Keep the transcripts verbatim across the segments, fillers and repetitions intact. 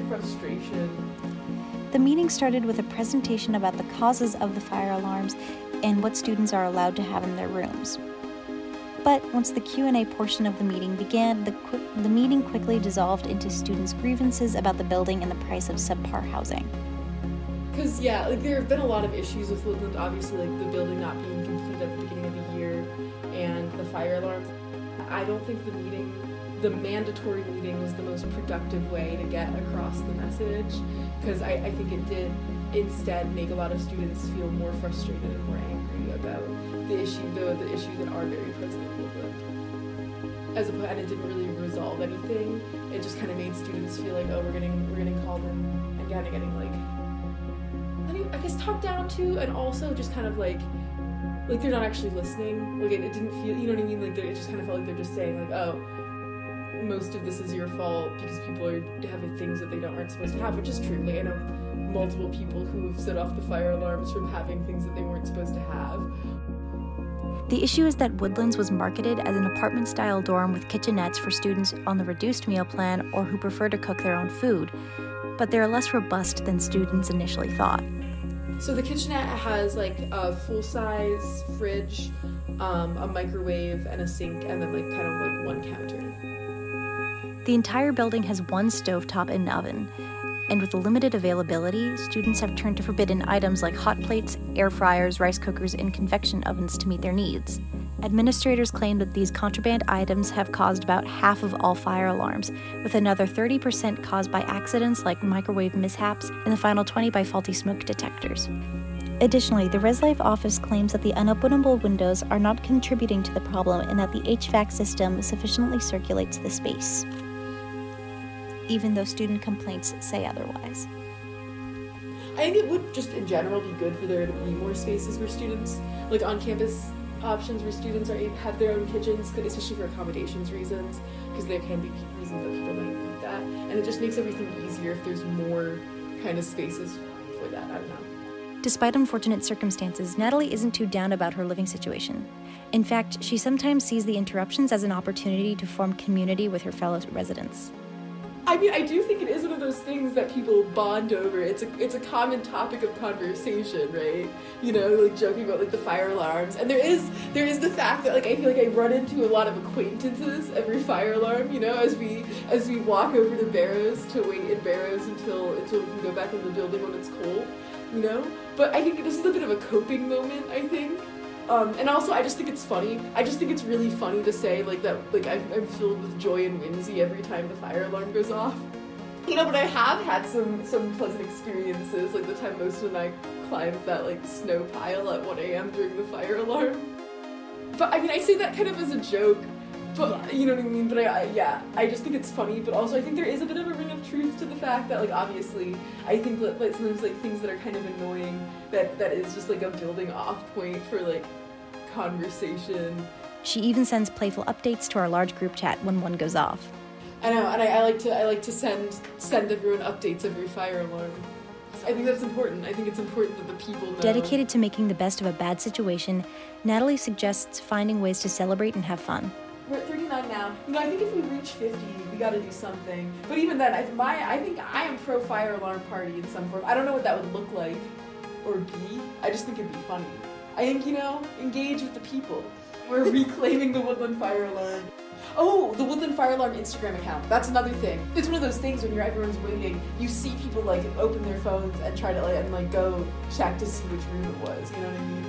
frustration. The meeting started with a presentation about the causes of the fire alarms and what students are allowed to have in their rooms. But once the Q and A portion of the meeting began, the, qu the meeting quickly dissolved into students' grievances about the building and the price of subpar housing. Because, yeah, like there have been a lot of issues with Woodland, obviously, like the building not being completed at the beginning of the year and the fire alarms. I don't think the meeting, the mandatory meeting was the most productive way to get across the message, because I, I think it did instead make a lot of students feel more frustrated and more angry about the issue, the, the issues that are very present in Woodland. As opposed, and it didn't really resolve anything. It just kind of made students feel like, oh, we're getting we're getting called in and kind of getting like, I mean, I guess talked down to, and also just kind of like, like they're not actually listening. Like it, it didn't feel, you know what I mean? Like it just kind of felt like they're just saying like, oh, most of this is your fault because people are having things that they don't aren't supposed to have, which is true. Like I know multiple people who have set off the fire alarms from having things that they weren't supposed to have. The issue is that Woodlands was marketed as an apartment-style dorm with kitchenettes for students on the reduced meal plan or who prefer to cook their own food, but they're less robust than students initially thought. So the kitchenette has like a full-size fridge, um, a microwave, and a sink, and then like kind of like one counter. The entire building has one stovetop and oven, and with limited availability, students have turned to forbidden items like hot plates, air fryers, rice cookers, and convection ovens to meet their needs. Administrators claim that these contraband items have caused about half of all fire alarms, with another thirty percent caused by accidents like microwave mishaps, and the final twenty by faulty smoke detectors. Additionally, the ResLife office claims that the unopenable windows are not contributing to the problem and that the H V A C system sufficiently circulates the space, even though student complaints say otherwise. I think it would just in general be good for there to be more spaces where students, like on-campus options where students are have their own kitchens, especially for accommodations reasons, because there can be reasons that people might need that, and it just makes everything easier if there's more kind of spaces for that. I don't know. Despite unfortunate circumstances, Natalie isn't too down about her living situation. In fact, she sometimes sees the interruptions as an opportunity to form community with her fellow residents. I mean, I do think it is one of those things that people bond over. It's a it's a common topic of conversation, right? You know, like joking about like the fire alarms. And there is there is the fact that like I feel like I run into a lot of acquaintances every fire alarm, you know, as we as we walk over to Barrows to wait in Barrows until until we can go back in the building when it's cold, you know? But I think this is a bit of a coping moment, I think. Um, and also, I just think it's funny. I just think it's really funny to say like that. Like I'm, I'm filled with joy and whimsy every time the fire alarm goes off. You know, but I have had some some pleasant experiences, like the time Mosa and I climbed that like snow pile at one a m during the fire alarm. But I mean, I say that kind of as a joke. But yeah. You know what I mean? But I, I, yeah, I just think it's funny, but also I think there is a bit of a ring of truth to the fact that, like, obviously, I think that, like, sometimes, like, things that are kind of annoying, that, that is just, like, a building off point for, like, conversation. She even sends playful updates to our large group chat when one goes off. I know, and I, I like to, I like to send, send everyone updates every fire alarm. I think that's important. I think it's important that the people know. Dedicated to making the best of a bad situation, Natalie suggests finding ways to celebrate and have fun. We're at thirty-nine now. You know, I think if we reach fifty, we gotta do something. But even then, I, my, I think I am pro fire alarm party in some form. I don't know what that would look like or be. I just think it'd be funny. I think, you know, engage with the people. We're reclaiming the Woodland Fire Alarm. Oh, the Woodland Fire Alarm Instagram account. That's another thing. It's one of those things when you're everyone's waiting, you see people like open their phones and try to like and like go check to see which room it was. You know what I mean?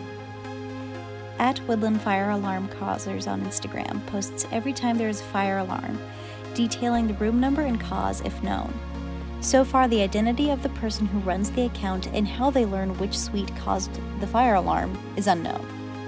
At Woodland Fire Alarm Causers on Instagram posts every time there is a fire alarm, detailing the room number and cause if known. So far, the identity of the person who runs the account and how they learn which suite caused the fire alarm is unknown.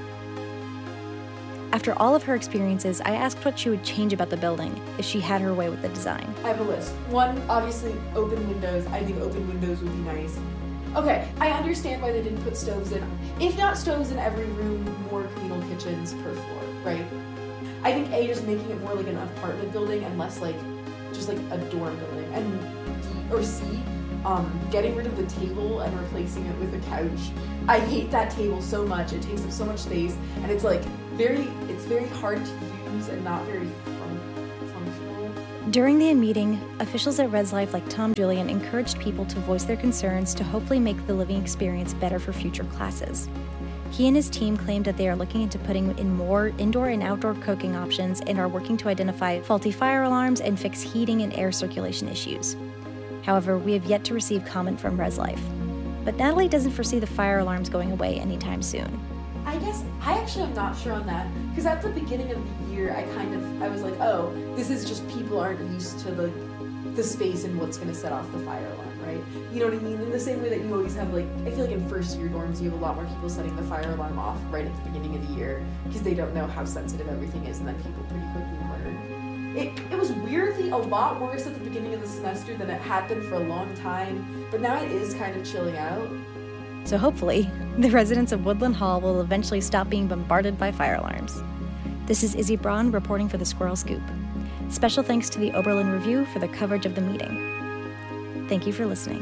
After all of her experiences, I asked what she would change about the building if she had her way with the design. I have a list. One, obviously, open windows. I think open windows would be nice. Okay, I understand why they didn't put stoves in. If not stoves in every room, more communal kitchens per floor, right? I think A, just making it more like an apartment building and less like, just like a dorm building. And D, or C, um, getting rid of the table and replacing it with a couch. I hate that table so much. It takes up so much space, and it's like very, it's very hard to use and not very fun functional. During the meeting, officials at Res Life like Tom Julian encouraged people to voice their concerns to hopefully make the living experience better for future classes. He and his team claimed that they are looking into putting in more indoor and outdoor cooking options and are working to identify faulty fire alarms and fix heating and air circulation issues. However, we have yet to receive comment from Res Life. But Natalie doesn't foresee the fire alarms going away anytime soon. I guess I actually am not sure on that, because at the beginning of the year, I kind of I was like, oh, this is just people aren't used to the the space and what's going to set off the fire alarm, right? You know what I mean? In the same way that you always have, like, I feel like in first year dorms, you have a lot more people setting the fire alarm off right at the beginning of the year because they don't know how sensitive everything is, and then people pretty quickly learn. It, it was weirdly a lot worse at the beginning of the semester than it had been for a long time, but now it is kind of chilling out. So hopefully, the residents of Woodland Hall will eventually stop being bombarded by fire alarms. This is Izzy Braun reporting for the Squirrel Scoop. Special thanks to the Oberlin Review for the coverage of the meeting. Thank you for listening.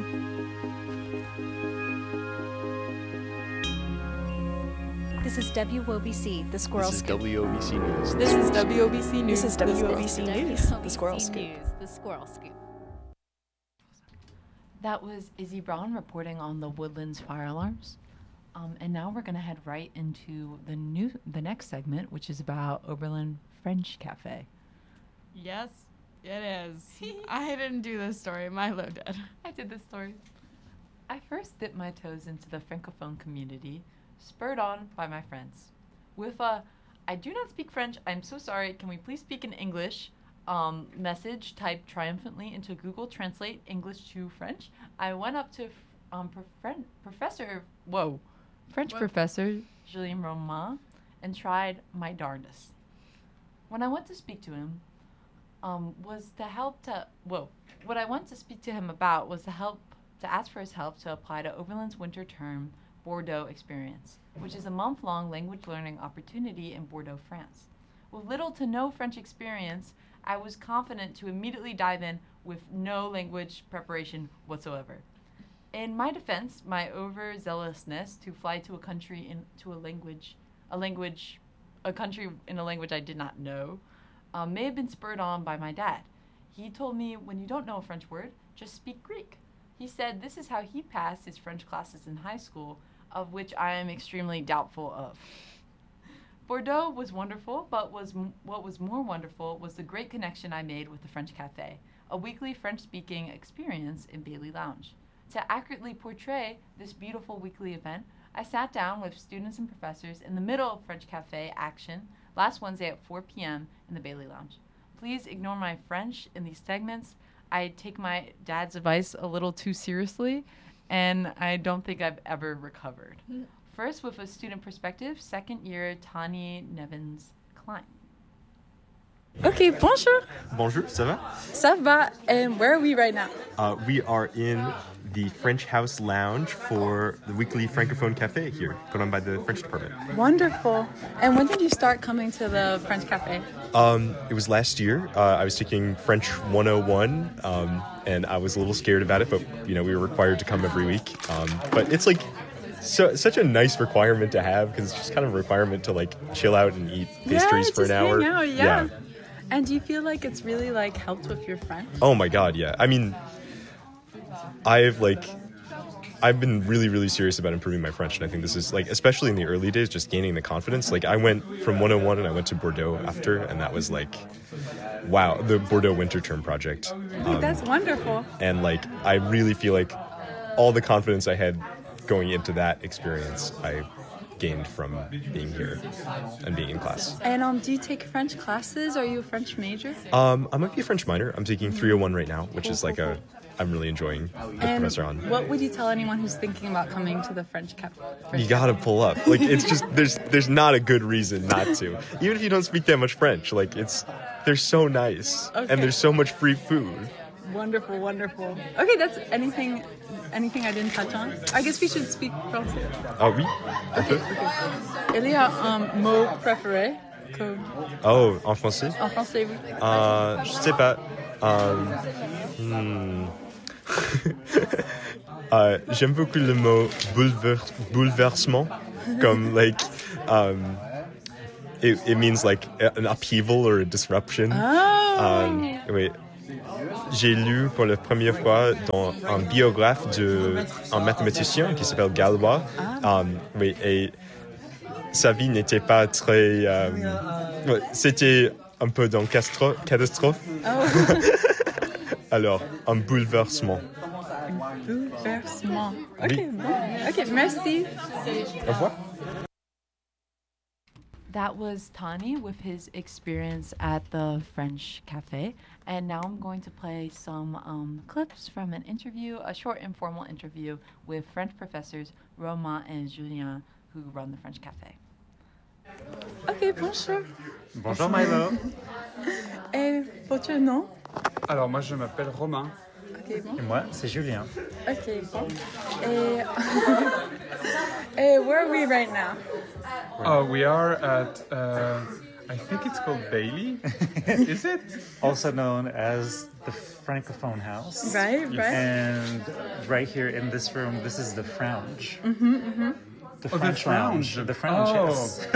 This is W O B C, the Squirrel This is Scoop. W O B C News. This is W O B C News. This is W O B C News, the Squirrel Scoop. News, the Squirrel Scoop. That was Izzy Braun reporting on the Woodlands fire alarms. Um, and now we're going to head right into the new, the next segment, which is about Oberlin French Cafe. Yes, it is. I didn't do this story. Milo did. I did this story. I first dipped my toes into the Francophone community, spurred on by my friends. With a, I do not speak French, I'm so sorry, can we please speak in English? Um, message typed triumphantly into Google Translate English to French. I went up to um, prof- Professor, whoa, French What? Professor Julien Roman and tried my darndest. When I went to speak to him, um, was to help to, whoa, what I went to speak to him about was to help, to ask for his help to apply to Oberlin's winter term Bordeaux experience, which is a month-long language learning opportunity in Bordeaux, France. With little to no French experience, I was confident to immediately dive in with no language preparation whatsoever. In my defense, my overzealousness to fly to a country in to a language, a language, a country in a language I did not know, um, may have been spurred on by my dad. He told me, when you don't know a French word, just speak Greek. He said this is how he passed his French classes in high school, of which I am extremely doubtful of. Bordeaux was wonderful, but was m- what was more wonderful was the great connection I made with the French Cafe, a weekly French-speaking experience in Bailey Lounge. To accurately portray this beautiful weekly event, I sat down with students and professors in the middle of French Cafe action last Wednesday at four p.m. in the Bailey Lounge. Please ignore my French in these segments. I take my dad's advice a little too seriously, and I don't think I've ever recovered. First, with a student perspective, second year Tani Nevins-Klein. Okay, bonjour. Bonjour, ça va? Ça va. And where are we right now? Uh, we are in the French House Lounge for the weekly Francophone Cafe here, put on by the French department. Wonderful. And when did you start coming to the French Cafe? Um, it was last year. Uh, I was taking French one oh one, um, and I was a little scared about it, but you know we were required to come every week. Um, but it's like so such a nice requirement to have because it's just kind of a requirement to like chill out and eat pastries yeah, for an just hour. Hang out, yeah. yeah. And do you feel like it's really like helped with your French? Oh my God, yeah. I mean, I've like, I've been really, really serious about improving my French, and I think this is like, especially in the early days, just gaining the confidence. Like, I went from one oh one and I went to Bordeaux after, and that was like, wow, the Bordeaux winter term project. Um, That's wonderful. and like, I really feel like all the confidence I had going into that experience, I gained from being here and being in class. And um, do you take French classes? Are you a French major? Um, I might be a French minor. I'm taking three oh one right now, which is like a, I'm really enjoying the And professor on. what would you tell anyone who's thinking about coming to the French Cafe? You gotta pull up. Like, it's just, there's there's not a good reason not to. Even if you don't speak that much French, like, it's, they're so nice. Okay. And there's so much free food. Wonderful, wonderful. Okay, that's anything anything I didn't touch on? I guess we should speak français. Oh, oui. Okay, okay. Il y a un mot préféré que... Oh, en français? En français, oui. Euh, je sais pas. Um, hmm. uh, j'aime beaucoup le mot boulever- bouleversement. Comme, like, um, it, it means, like, an upheaval or a disruption. Oh! Um, wait. j'ai lu pour la première fois dans un biographe d'un mathématicien qui s'appelle Galois. Ah. Um, oui, et sa vie n'était pas très... Um, ouais, c'était un peu dans castro- catastrophe. Oh. Alors, un bouleversement. Bouleversement. Ok, Oui. bon. Ok, merci. Au revoir. That was Tani with his experience at the French Cafe. And now I'm going to play some um, clips from an interview, a short informal interview with French professors Romain and Julien, who run the French Cafe. Ok, bonjour. Bonjour Milo. Et votre nom? Alors moi je m'appelle Romain. Ok, bon. Et moi, c'est Julien. Ok, bon. Et, et where are we right now? Uh, we are at, uh, I think it's called Bailey. Is it? Also known as the Francophone House. Right, right. And right here in this room, this is the Frounge. Mm-hmm, mm-hmm. The Oh, the French Lounge. Frounge. The Frounge, Oh. yes.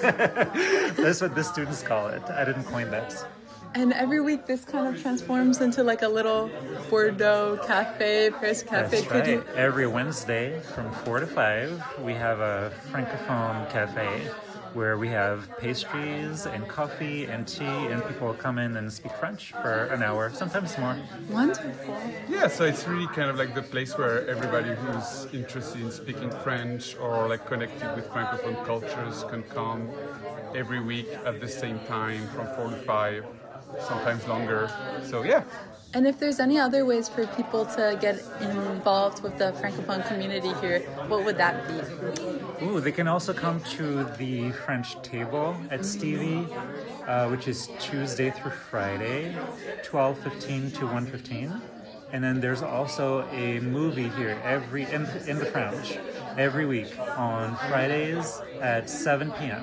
That's what the students call it. I didn't coin that. And every week this kind of transforms into like a little Bordeaux cafe, Paris cafe. That's Could right. you? Every Wednesday from four to five, we have a Francophone cafe where we have pastries and coffee and tea, and people come in and speak French for an hour, sometimes more. Wonderful. Yeah, so it's really kind of like the place where everybody who's interested in speaking French or like connected with Francophone cultures can come every week at the same time from four to five, sometimes longer. So yeah. And if there's any other ways for people to get involved with the Francophone community here, what would that be? Ooh, they can also come to the French table at Stevie, uh, which is Tuesday through Friday, twelve fifteen to one fifteen. And then there's also a movie here every in, in the French every week on Fridays at seven p.m.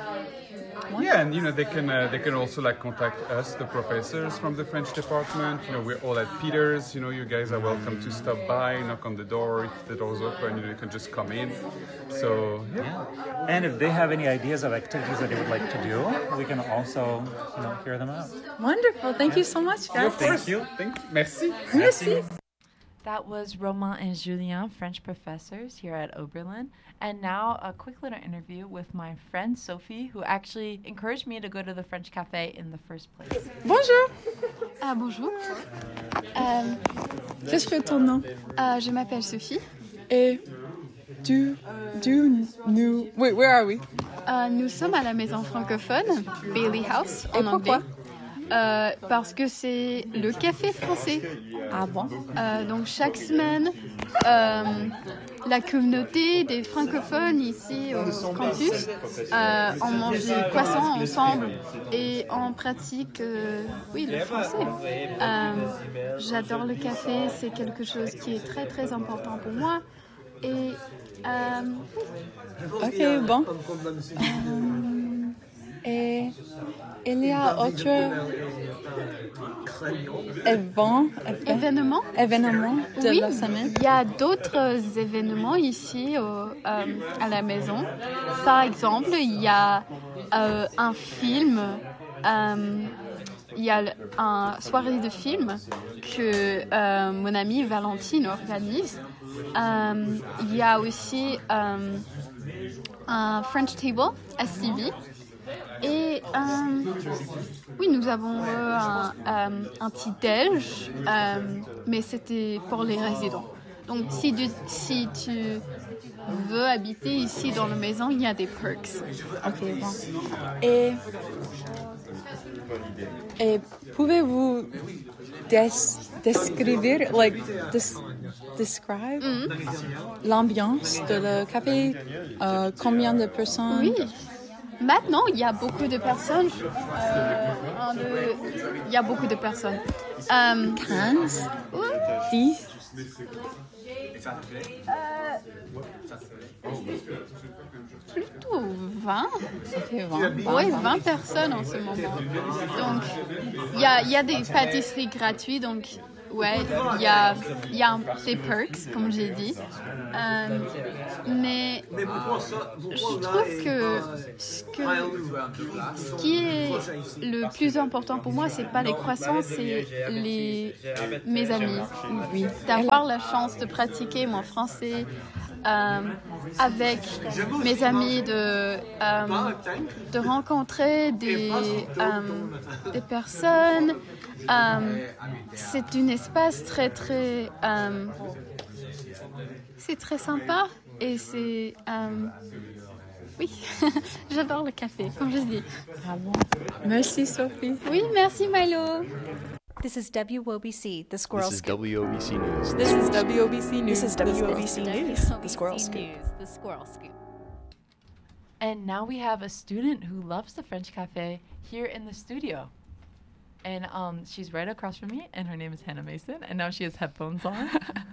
Yeah, and you know they can uh, they can also like contact us, the professors from the French department. You know we're all at Peter's. You know you guys are welcome to stop by, knock on the door. If the door's open, you know you can just come in. So yeah. Yeah. And if they have any ideas of activities that they would like to do, we can also you know hear them out. Wonderful. Thank you so much, guys. Of course. Thank you. Thank you. Merci. Merci. That was Romain and Julien, French professors here at Oberlin. And now a quick little interview with my friend Sophie, who actually encouraged me to go to the French Cafe in the first place. Bonjour. Ah, bonjour. Euh, Qu'est-ce que ton nom? euh, je m'appelle Sophie. Et du, du, nous. Wait, where are we? Euh, nous sommes à la maison francophone, Bailey House, en Et pourquoi? anglais. Euh, parce que c'est le café français. Ah bon? Euh, donc chaque semaine, euh, la communauté des francophones ici au campus, euh, on mange des poissons ensemble et on pratique, euh, oui, le français. Euh, j'adore le café, c'est quelque chose qui est très très important pour moi. Et euh, Ok, bon. Euh, et il y a autre événement, événement. événement de Oui, la semaine? il y a d'autres événements ici au, euh, à la maison. Par exemple, il y a euh, un film, euh, il y a une soirée de film que euh, mon amie Valentine organise. Euh, il y a aussi euh, un French Table à Stevie. Et euh, oui, nous avons euh, un, euh, un petit déj, euh, mais c'était pour les résidents. Donc, si tu, si tu veux habiter ici dans la maison, il y a des perks. Ok, bon. Et, et pouvez-vous des, décrire, like, des, describe l'ambiance de le café? Euh, combien de personnes? Oui. Maintenant, il y a beaucoup de personnes. Euh, un, deux, il y a beaucoup de personnes. Euh, quinze? ouais. dix? Plutôt vingt. Ok, vingt. Oui, vingt personnes en ce moment. Donc, il y a, il y a des pâtisseries gratuites. Donc, ouais, il y a, il y a un- des perks, comme j'ai dit. Euh, mais je trouve que ce, que ce qui est le plus important pour moi, c'est pas les croissants, c'est les, mes amis. Oui. D'avoir la chance de pratiquer mon français euh, avec mes amis, de, euh, de rencontrer des, euh, des personnes. Euh, c'est un espace très, très... euh, c'est très sympa et c'est... euh, oui, j'adore le café, comme je dis. Merci, Sophie. Oui, merci Milo. This is W O B C, the Squirrel This is Scoop. W O B C News. This is W O B C News. This is W O B C News, the Squirrel Scoop. News, the Squirrel Scoop. And now we have a student who loves the French Cafe here in the studio. And um, she's right across from me, and her name is Hannah Mason, and now she has headphones on.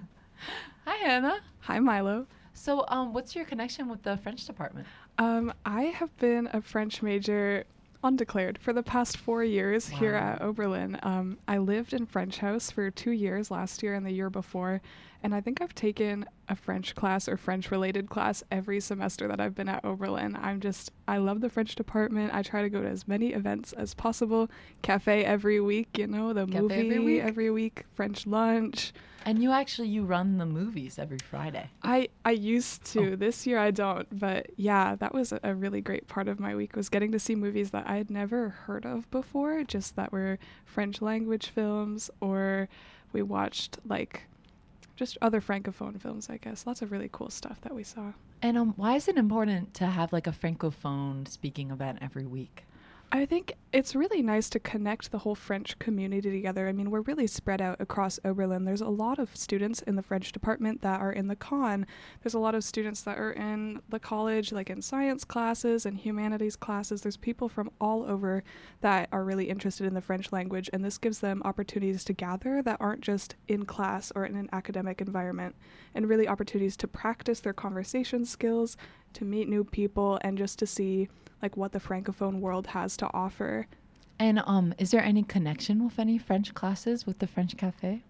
Hi, Hannah. Hi, Milo. So um, what's your connection with the French department? Um, I have been a French major undeclared for the past four years here Wow. at Oberlin. Um, I lived in French House for two years last year and the year before, and I think I've taken a French class or French-related class every semester that I've been at Oberlin. I'm just, I love the French department. I try to go to as many events as possible. Cafe every week, you know, the Cafe movie every week. every week, French lunch. And you actually, you run the movies every Friday. I, I used to. Oh. This year I don't. But yeah, that was a, a really great part of my week, was getting to see movies that I had never heard of before, just that were French language films, or we watched like just other Francophone films, I guess. Lots of really cool stuff that we saw. And um, why is it important to have like a Francophone speaking event every week? I think it's really nice to connect the whole French community together. I mean, we're really spread out across Oberlin. There's a lot of students in the French department that are in the con. There's a lot of students that are in the college, like in science classes and humanities classes. There's people from all over that are really interested in the French language, and this gives them opportunities to gather that aren't just in class or in an academic environment, and really opportunities to practice their conversation skills, to meet new people, and just to see like what the Francophone world has to offer. And um, is there any connection with any French classes with the French Cafe?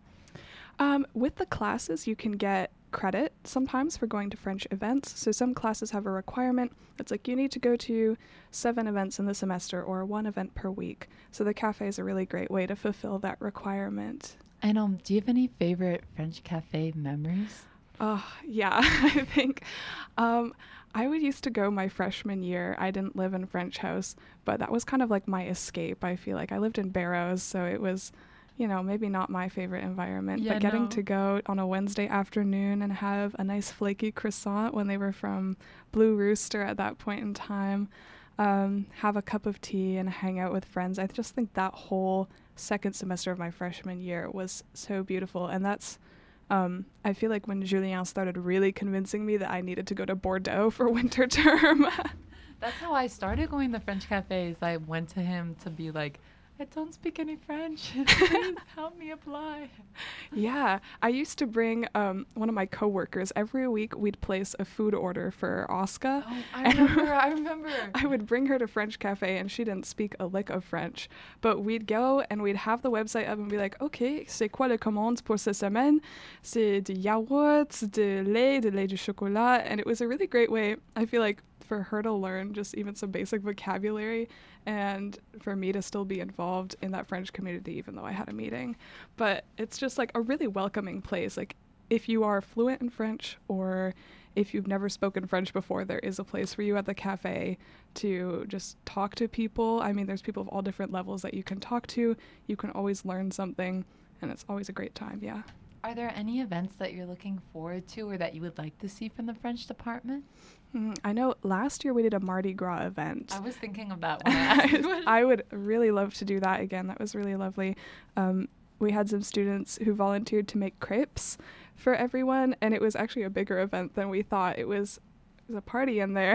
Um, with the classes, you can get credit sometimes for going to French events. So some classes have a requirement. It's like you need to go to seven events in the semester or one event per week. So the cafe is a really great way to fulfill that requirement. And um, do you have any favorite French Cafe memories? Oh, yeah, I think um, I would used to go my freshman year. I didn't live in French House, but that was kind of like my escape. I feel like I lived in Barrows, so it was, you know, maybe not my favorite environment, Yeah, but getting no. to go on a Wednesday afternoon and have a nice flaky croissant when they were from Blue Rooster at that point in time, um, have a cup of tea and hang out with friends. I just think that whole second semester of my freshman year was so beautiful, and that's Um, I feel like when Julien started really convincing me that I needed to go to Bordeaux for winter term. That's how I started going to French cafes. I went to him to be like, I don't speak any French. Please help me apply. Yeah, I used to bring um, one of my coworkers. Every week we'd place a food order for Oscar. Oh, I remember, I remember. I would bring her to French Cafe, and she didn't speak a lick of French. But we'd go and we'd have the website up and be like, OK, c'est quoi les commandes pour cette semaine? C'est du yaourt, de lait, de lait de chocolat. And it was a really great way, I feel like, for her to learn just even some basic vocabulary, and for me to still be involved in that French community even though I had a meeting. But it's just like a really welcoming place. Like if you are fluent in French, or if you've never spoken French before, there is a place for you at the cafe to just talk to people. I mean, there's people of all different levels that you can talk to. You can always learn something, and it's always a great time, yeah. Are there any events that you're looking forward to or that you would like to see from the French department? Mm, I know last year we did a Mardi Gras event. I was thinking of that when I asked. I would really love to do that again. That was really lovely. Um, we had some students who volunteered to make crepes for everyone, and it was actually a bigger event than we thought. It was, it was a party in there.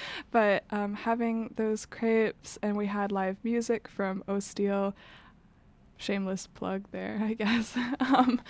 But um, having those crepes, and we had live music from Osteel. Shameless plug there, I guess. um,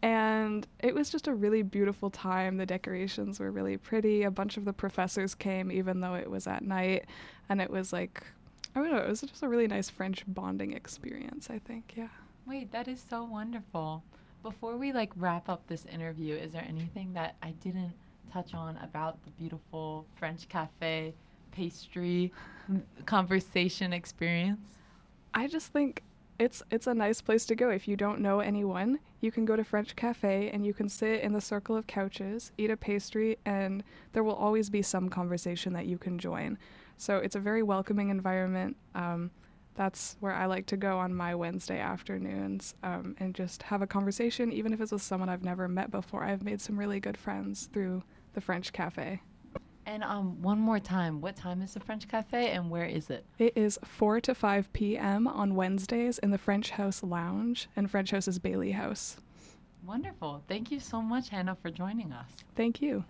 and it was just a really beautiful time. The decorations were really pretty. A bunch of the professors came, even though it was at night. And it was like, I don't know, it was just a really nice French bonding experience, I think, yeah. Wait, that is so wonderful. before we like wrap up this interview, is there anything that I didn't touch on about the beautiful French cafe pastry conversation experience? I just think it's it's a nice place to go. If you don't know anyone, you can go to French Cafe and you can sit in the circle of couches, eat a pastry, and there will always be some conversation that you can join. So it's a very welcoming environment. Um, that's where I like to go on my Wednesday afternoons um, and just have a conversation, even if it's with someone I've never met before. I've made some really good friends through the French Cafe. And um, one more time, what time is the French Cafe and where is it? It is four to five p.m. on Wednesdays in the French House Lounge, and French House is Bailey House. Wonderful. Thank you so much, Hannah, for joining us. Thank you.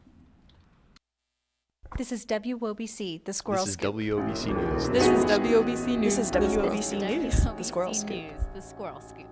This is W O B C, the Squirrel This is Scoop. W O B C News. This is W O B C News. This is W O B C News, the Squirrel Scoop. News, the Squirrel Scoop.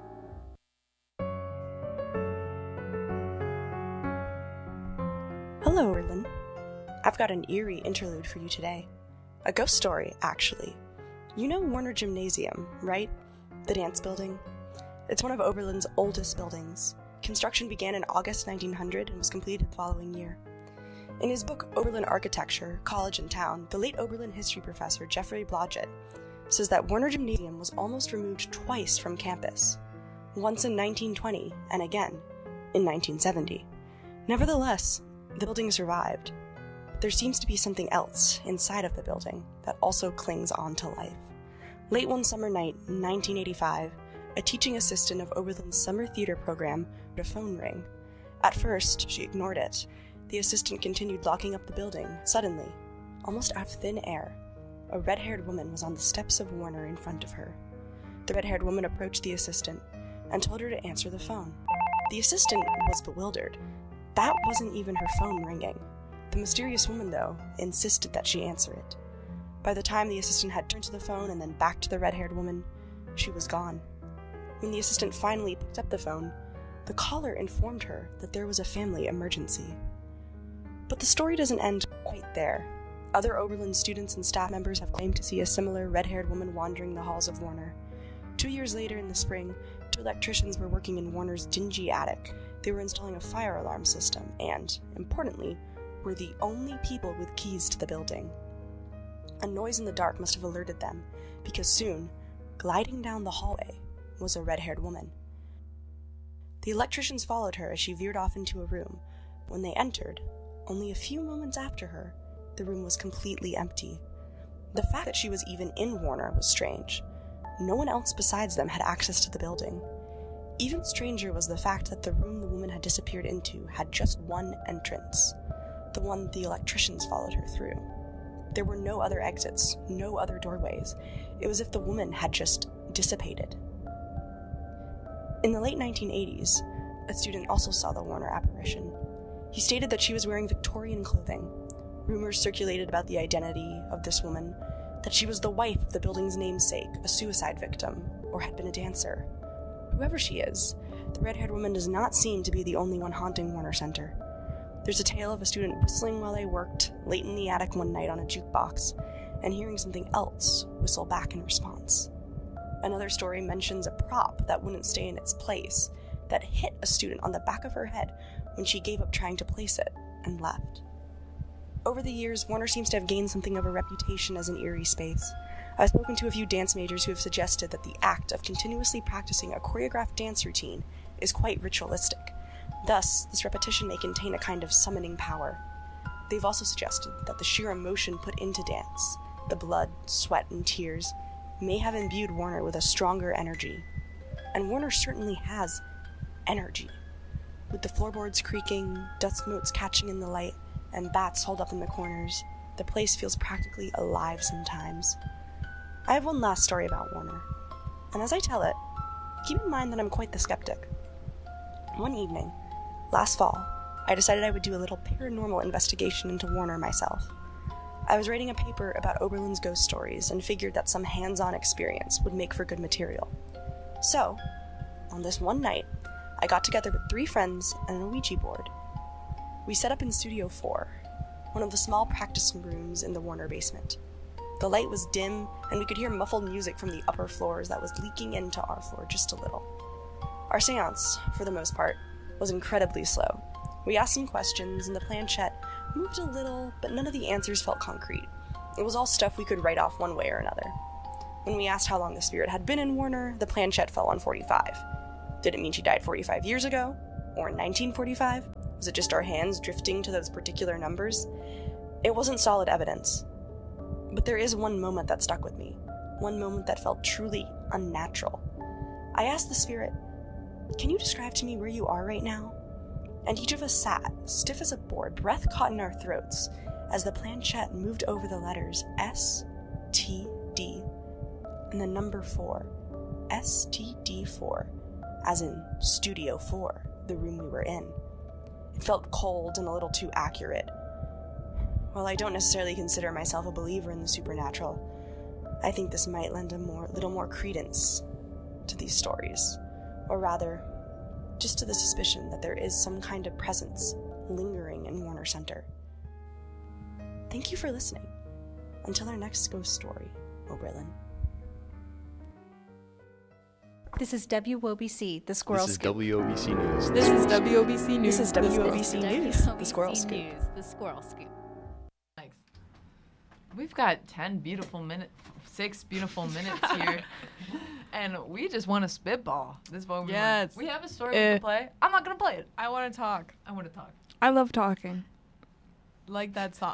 Hello, Oberlin. I've got an eerie interlude for you today. A ghost story, actually. You know Warner Gymnasium, right? The dance building? It's one of Oberlin's oldest buildings. Construction began in August nineteen hundred and was completed the following year. In his book Oberlin Architecture, College and Town, the late Oberlin history professor Jeffrey Blodgett says that Warner Gymnasium was almost removed twice from campus, once in nineteen twenty and again in nineteen seventy. Nevertheless, the building survived. There seems to be something else inside of the building that also clings on to life. Late one summer night in nineteen eighty-five, a teaching assistant of Oberlin's summer theater program heard a phone ring. At first, she ignored it. The assistant continued locking up the building. Suddenly, almost out of thin air, a red-haired woman was on the steps of Warner in front of her. The red-haired woman approached the assistant and told her to answer the phone. The assistant was bewildered. That wasn't even her phone ringing. The mysterious woman, though, insisted that she answer it. By the time the assistant had turned to the phone and then back to the red-haired woman, she was gone. When the assistant finally picked up the phone, the caller informed her that there was a family emergency. But the story doesn't end quite there. Other Oberlin students and staff members have claimed to see a similar red-haired woman wandering the halls of Warner. Two years later in the spring, two electricians were working in Warner's dingy attic. They were installing a fire alarm system and, importantly, were the only people with keys to the building. A noise in the dark must have alerted them, because soon, gliding down the hallway, was a red-haired woman. The electricians followed her as she veered off into a room. When they entered, only a few moments after her, the room was completely empty. The fact that she was even in Warner was strange. No one else besides them had access to the building. Even stranger was the fact that the room the woman had disappeared into had just one entrance, the one the electricians followed her through. There were no other exits, no other doorways. It was as if the woman had just dissipated. In the late nineteen eighties, a student also saw the Warner apparition. He stated that she was wearing Victorian clothing. Rumors circulated about the identity of this woman, that she was the wife of the building's namesake, a suicide victim, or had been a dancer. Whoever she is, the red-haired woman does not seem to be the only one haunting Warner Center. There's a tale of a student whistling while they worked late in the attic one night on a jukebox, and hearing something else whistle back in response. Another story mentions a prop that wouldn't stay in its place, that hit a student on the back of her head when she gave up trying to place it and left. Over the years, Warner seems to have gained something of a reputation as an eerie space. I've spoken to a few dance majors who have suggested that the act of continuously practicing a choreographed dance routine is quite ritualistic. Thus, this repetition may contain a kind of summoning power. They've also suggested that the sheer emotion put into dance, the blood, sweat, and tears, may have imbued Warner with a stronger energy. And Warner certainly has energy. With the floorboards creaking, dust motes catching in the light, and bats holed up in the corners, the place feels practically alive sometimes. I have one last story about Warner, and as I tell it, keep in mind that I'm quite the skeptic. One evening, last fall, I decided I would do a little paranormal investigation into Warner myself. I was writing a paper about Oberlin's ghost stories and figured that some hands-on experience would make for good material. So, on this one night, I got together with three friends and a Ouija board. We set up in Studio four, one of the small practice rooms in the Warner basement. The light was dim, and we could hear muffled music from the upper floors that was leaking into our floor just a little. Our seance, for the most part, was incredibly slow. We asked some questions, and the planchette moved a little, but none of the answers felt concrete. It was all stuff we could write off one way or another. When we asked how long the spirit had been in Warner, the planchette fell on forty-five. Did it mean she died forty-five years ago? Or in nineteen forty-five? Was it just our hands drifting to those particular numbers? It wasn't solid evidence. But there is one moment that stuck with me. One moment that felt truly unnatural. I asked the spirit, "Can you describe to me where you are right now?" And each of us sat, stiff as a board, breath caught in our throats, as the planchette moved over the letters S, T, D, and the number four. S T D four, as in Studio four, the room we were in. It felt cold and a little too accurate. While I don't necessarily consider myself a believer in the supernatural, I think this might lend a more, little more credence to these stories, or rather, just to the suspicion that there is some kind of presence lingering in Warner Center. Thank you for listening. Until our next ghost story, Oberlin. This is W O B C, the Squirrel This is Scoop. W O B C News. This is W O B C News. This is W O B C News, the Squirrel Scoop. News, the Squirrel Scoop. Thanks. We've got ten beautiful minutes, six beautiful minutes here, and we just want to spitball. This is what we Yes. want. We have a story we Eh. can play. I'm not gonna play it. I want to talk. I want to talk. I love talking. Like that song.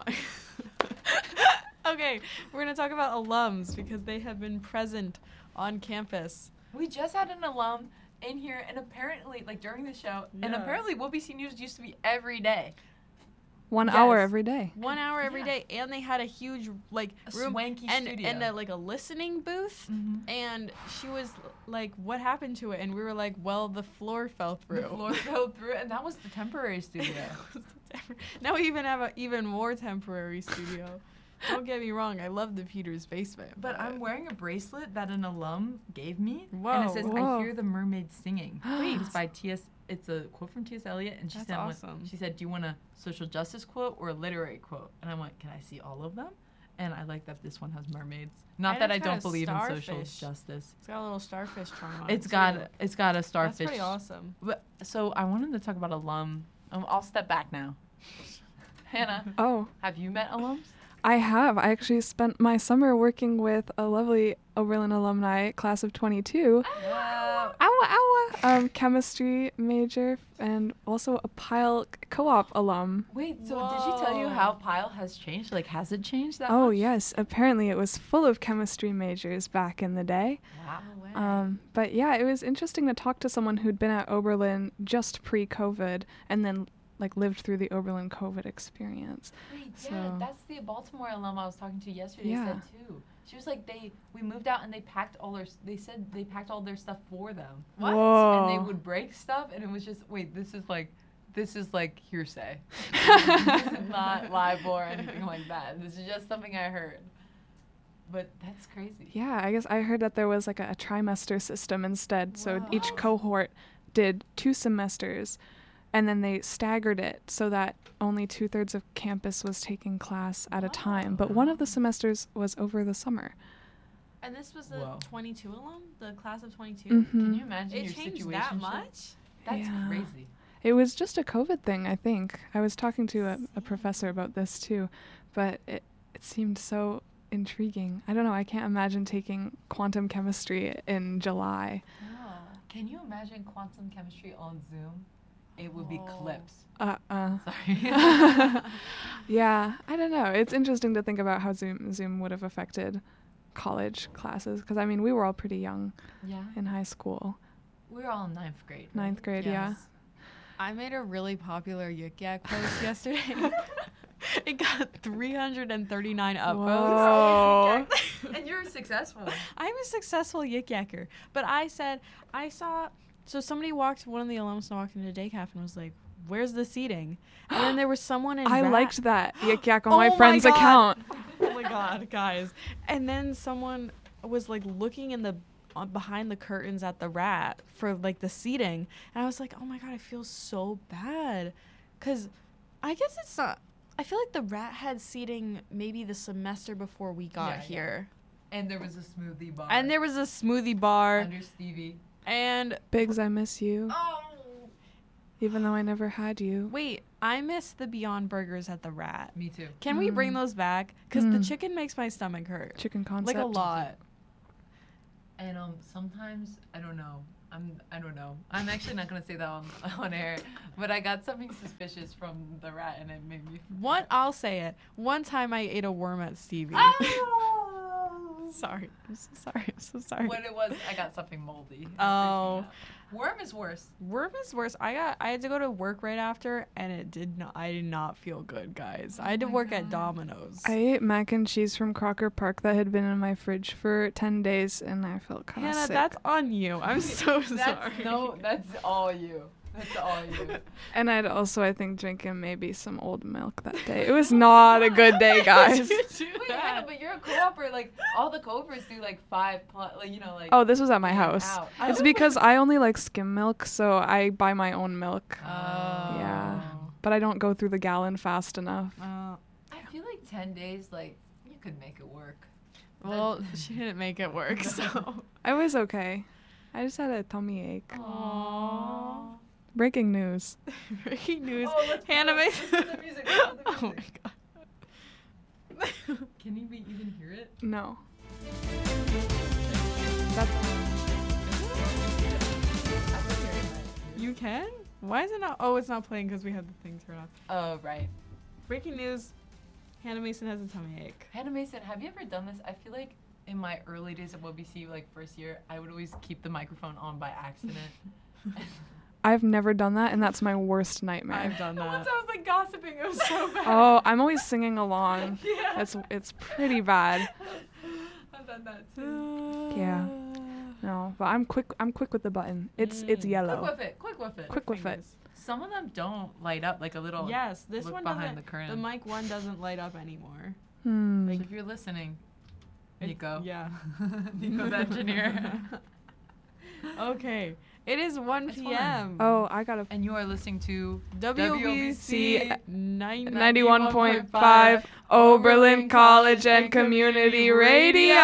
Okay, we're going to talk about alums because they have been present on campus. We just had an alum in here, and apparently, like during the show, and Yeah. apparently, W O B C News used to be every day. One Yes. hour every day. One hour every Yeah. day, and they had a huge like A room swanky and studio. and a, like a listening booth. Mhm. And she was like, "What happened to it?" And we were like, "Well, the floor fell through." The floor fell through, and that was the temporary studio. Now we even have an even more temporary studio. Don't get me wrong, I love the Peters basement. But I'm wearing a bracelet that an alum gave me, Whoa. and it says, Whoa. "I hear the mermaids singing." It's by T S. It's a quote from T S. Eliot, and she That's said, what- awesome. "She said, do you want a social justice quote or a literary quote?" And I went, "Can I see all of them?" And I like that this one has mermaids. Not And that it's I got don't a believe in social starfish. justice. It's got a little starfish charm on It's it. got too. it's got a That's starfish. pretty awesome. But, so I wanted to talk about alum. Um, I'll step back now. Hannah, Oh, have you met alums? I have. I actually spent my summer working with a lovely Oberlin alumni, class of twenty-two. Wow. Owa, owa. Um, chemistry major and also a Pile co-op alum. Wait, so did she tell you Whoa. how Pile has changed? Like, has it changed that Oh much? yes, apparently it was full of chemistry majors back in the day. Wow. Um, but yeah, it was interesting to talk to someone who'd been at Oberlin just pre-COVID and then like lived through the Oberlin COVID experience. Wait, yeah, So- that's the Baltimore alum I was talking to yesterday Yeah. said too. She was like, they we moved out and they packed all their. s- They said they packed all their stuff for them. What? And they Whoa. would break stuff, and it was just wait. This is like, this is like hearsay. This is not libel or anything like that. This is just something I heard. But that's crazy. Yeah, I guess I heard that there was like a, a trimester system instead. So each cohort did two semesters and then they staggered it so that only two thirds of campus was taking class at a time. But one of the semesters was over the summer. And this was the Whoa. twenty-two alum, the class of twenty-two. Mhm. Can you imagine It your changed situation? that much? That's Yeah. crazy. It was just a COVID thing, I think. I was talking to a, a professor about this too, but it, it seemed so intriguing. I don't know, I can't imagine taking quantum chemistry in July. Oh. Can you imagine quantum chemistry on Zoom? It would be Oh. clips. Uh, uh. Sorry. Yeah, I don't know. It's interesting to think about how Zoom Zoom would have affected college classes because I mean we were all pretty young Yeah. in high school. We were all in ninth grade. right? Ninth grade, yeah. Yes. I made a really popular Yik Yak post yesterday. It got three hundred thirty-nine upvotes. Whoa. And you're successful. I'm a successful Yik Yacker. But I said, I saw, so somebody walked, one of the alums walked into Daycaf and was like, "Where's the seating?" And then there was someone in I Rat- liked that Yik Yak on Oh my my friend's God. account. Oh my God, guys. And then someone was like looking in the uh, behind the curtains at the Rat for like the seating. And I was like, oh my God, I feel so bad. Because I guess it's not, I feel like the Rat had seating maybe the semester before we got Yeah, yeah. here. And there was a smoothie bar. And there was a smoothie bar. Under Stevie. And Biggs, I miss you. oh, Even though I never had you. wait, I miss the Beyond Burgers at the Rat. Me too. Can we bring Mm. those back? Because the Mm. chicken makes my stomach hurt. Chicken concept. Like a lot. And um, sometimes I don't know. I'm I don't know. I'm actually not gonna say that on, on air, but I got something suspicious from the Rat, and it made me. One, I'll say it. One time I ate a worm at Stevie. Oh! Sorry, I'm so sorry. I'm so sorry. What it was, I got something moldy. Oh. Worm is worse. Worm is worse. I got. I had to go to work right after, and it did not. I did not feel good, guys. I had to my work at God. Domino's. I ate mac and cheese from Crocker Park that had been in my fridge for ten days, and I felt kind of Hannah, sick. that's on you. I'm so That's, sorry. No, that's all you. That's all you. And I'd also, I think, drinking maybe some old milk that day. It was not a good day, guys. Wait, Hannah, but you're a co-opper. Like all the co-oppers do like five plus. Like you know, like. Oh, this was at my in and house. out. It's Oh. because I only like skim milk, so I buy my own milk. Oh. Yeah. But I don't go through the gallon fast enough. Uh, I feel like ten days, like you could make it work. well, she didn't make it work, so. I was okay. I just had a tummy ache. Aww. Breaking news. Breaking news. Oh, let's Hannah put makes. the- let's put the music, let's put the Oh my music. god. Can you be, even hear it? No. That's You can? Why is it not? Oh, it's not playing because we have the thing turned off. Oh right. Breaking news. Hannah Mason has a tummy ache. Hannah Mason, have you ever done this? I feel like in my early days of W B C, like first year, I would always keep the microphone on by accident. I've never done that, and that's my worst nightmare. I've done Once that. I was like gossiping, it was so bad. Oh, I'm always singing along. Yeah. It's it's pretty bad. I've done that too. Yeah. No, but I'm quick. I'm quick with the button. It's it's Mm. yellow. Quick with it. Quick with it. Quick with it. Some of them don't light up like a little. Yes, this look one behind doesn't. the curtain. The mic one doesn't light up anymore. Hmm. So if you're listening, It's- Nico. Yeah. Nico the engineer. Okay. It is one It's p.m. Oh, I gotta. And you are listening to W B C ninety-one point five Oberlin College and Community Radio.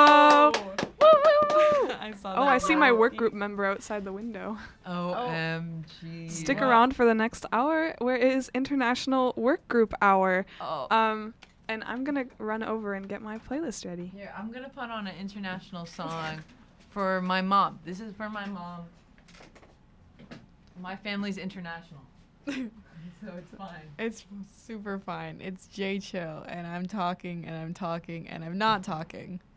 I saw Oh, that. I see my work group member outside the window. O M G. Stick Wow. around for the next hour, where it is International Work Group Hour. Oh. Um, and I'm gonna run over and get my playlist ready. Here, I'm gonna put on an international song for my mom. This is for my mom. My family's international, so it's fine. It's super fine. It's J Chill, and I'm talking, and I'm talking, and I'm not talking.